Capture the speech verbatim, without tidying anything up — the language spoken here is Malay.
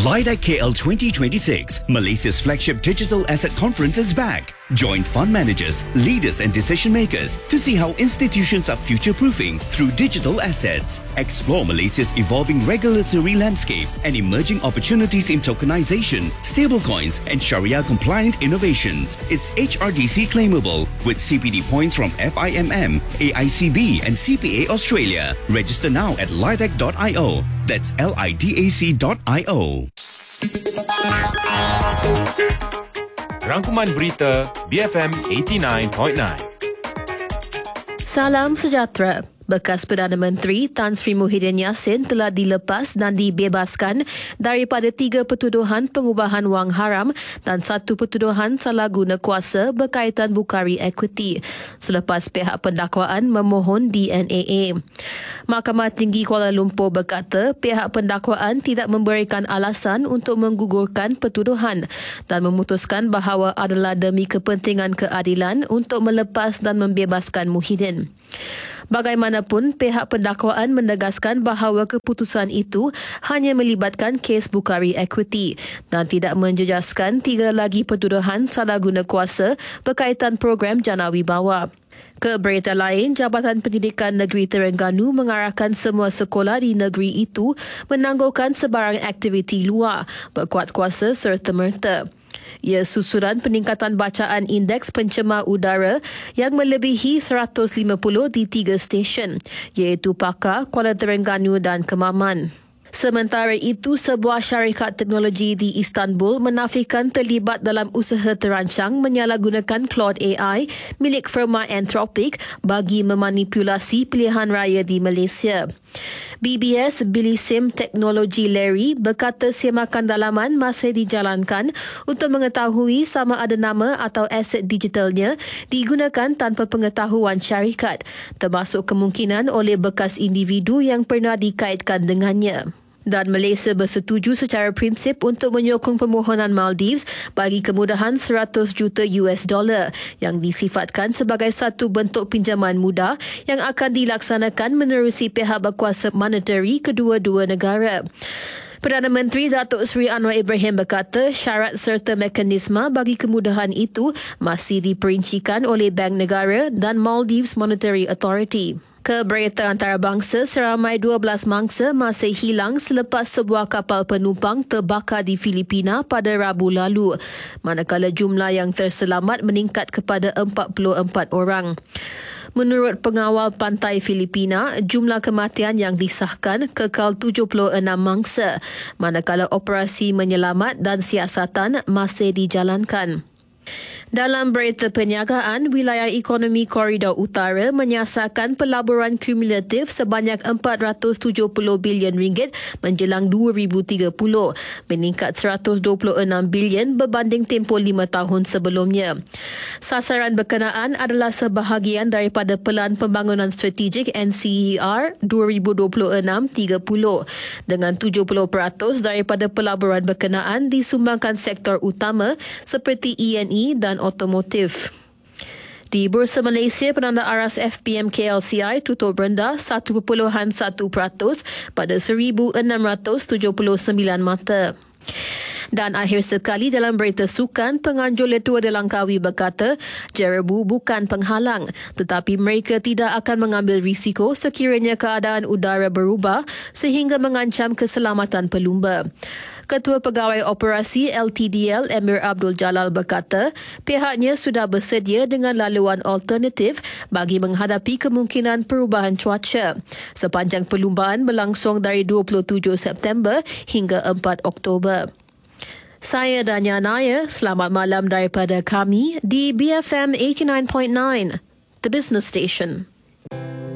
LIDAC K L twenty twenty-six, Malaysia's flagship digital asset conference is back. Join fund managers, leaders and decision makers to see how institutions are future-proofing through digital assets. Explore Malaysia's evolving regulatory landscape and emerging opportunities in tokenization, stablecoins and Sharia-compliant innovations. It's H R D C claimable with C P D points from F I M M, A I C B and C P A Australia. Register now at lidac dot i o. That's L I D A C dot I O. Rangkuman berita B F M eighty-nine point nine. Salam sejahtera. Bekas Perdana Menteri Tan Sri Muhyiddin Yassin telah dilepas dan dibebaskan daripada tiga pertuduhan pengubahan wang haram dan satu pertuduhan salah guna kuasa berkaitan bukari equity selepas pihak pendakwaan memohon D N A A. Mahkamah Tinggi Kuala Lumpur berkata pihak pendakwaan tidak memberikan alasan untuk menggugurkan pertuduhan dan memutuskan bahawa adalah demi kepentingan keadilan untuk melepas dan membebaskan Muhyiddin. Bagaimanapun, pihak pendakwaan menegaskan bahawa keputusan itu hanya melibatkan kes bukari equity dan tidak menjejaskan tiga lagi pertuduhan salah guna kuasa berkaitan program Jana Wibawa. Ke berita lain, Jabatan Pendidikan Negeri Terengganu mengarahkan semua sekolah di negeri itu menangguhkan sebarang aktiviti luar, berkuat kuasa serta-merta. Ia susulan peningkatan bacaan indeks pencemar udara yang melebihi seratus lima puluh di tiga stesen, iaitu Paka, Kuala Terengganu dan Kemaman. Sementara itu, sebuah syarikat teknologi di Istanbul menafikan terlibat dalam usaha terancang menyalahgunakan Claude A I milik firma Anthropic bagi memanipulasi pilihan raya di Malaysia. B B S Bilisim Teknologi Larry berkata semakan dalaman masih dijalankan untuk mengetahui sama ada nama atau aset digitalnya digunakan tanpa pengetahuan syarikat, termasuk kemungkinan oleh bekas individu yang pernah dikaitkan dengannya. Dan Malaysia bersetuju secara prinsip untuk menyokong permohonan Maldives bagi kemudahan seratus juta U S dollar yang disifatkan sebagai satu bentuk pinjaman mudah yang akan dilaksanakan menerusi pihak berkuasa monetary kedua-dua negara. Perdana Menteri Datuk Seri Anwar Ibrahim berkata syarat serta mekanisme bagi kemudahan itu masih diperincikan oleh Bank Negara dan Maldives Monetary Authority. Ke berita antarabangsa, seramai dua belas mangsa masih hilang selepas sebuah kapal penumpang terbakar di Filipina pada Rabu lalu, manakala jumlah yang terselamat meningkat kepada empat puluh empat orang. Menurut pengawal pantai Filipina, jumlah kematian yang disahkan kekal tujuh puluh enam mangsa, manakala operasi menyelamat dan siasatan masih dijalankan. Dalam berita perniagaan, wilayah ekonomi Koridor Utara menyasarkan pelaburan kumulatif sebanyak empat ratus tujuh puluh bilion ringgit menjelang dua ribu tiga puluh, meningkat seratus dua puluh enam bilion berbanding tempoh lima tahun sebelumnya. Sasaran berkenaan adalah sebahagian daripada Pelan Pembangunan Strategik N C E R dua ribu dua puluh enam tiga puluh, dengan tujuh puluh peratus daripada pelaburan berkenaan disumbangkan sektor utama seperti E and E dan otomotif. Di Bursa Malaysia, penanda aras F P M K L C I tutup rendah satu perpuluhan satu peratus pada seribu enam ratus tujuh puluh sembilan mata. Dan akhir sekali dalam berita sukan, penganjur Letua de Langkawi berkata jerebu bukan penghalang, tetapi mereka tidak akan mengambil risiko sekiranya keadaan udara berubah sehingga mengancam keselamatan pelumba. Ketua Pegawai Operasi L T D L Emir Abdul Jalal berkata pihaknya sudah bersedia dengan laluan alternatif bagi menghadapi kemungkinan perubahan cuaca sepanjang perlumbaan berlangsung dari dua puluh tujuh September hingga empat Oktober. Saya Danya Naya, selamat malam daripada kami di B F M eighty-nine point nine, The Business Station.